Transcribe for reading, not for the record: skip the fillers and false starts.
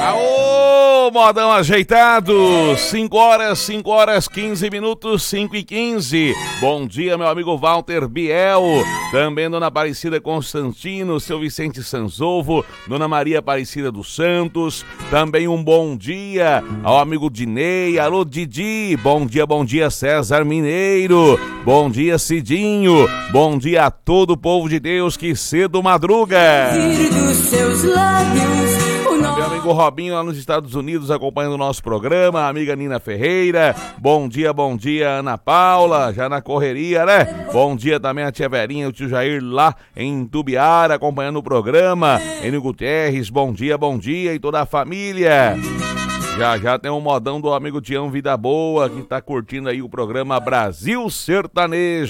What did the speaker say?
Aô, modão ajeitado, 5 horas 15 minutos, 5h15. Bom dia, meu amigo Walter Biel, também Dona Aparecida Constantino, seu Vicente Sanzovo, Dona Maria Aparecida dos Santos, também um bom dia ao amigo Dinei, alô Didi, bom dia César Mineiro, bom dia Cidinho, bom dia a todo o povo de Deus que cedo madruga. Dos seus lábios. Meu amigo Robinho lá nos Estados Unidos acompanhando o nosso programa, a amiga Nina Ferreira, bom dia Ana Paula, já na correria, né? Bom dia também a tia Verinha e o tio Jair lá em Tubiara acompanhando o programa, Enio Guterres, bom dia e toda a família. Já tem um modão do amigo Tião Vida Boa que tá curtindo aí o programa Brasil Sertanejo.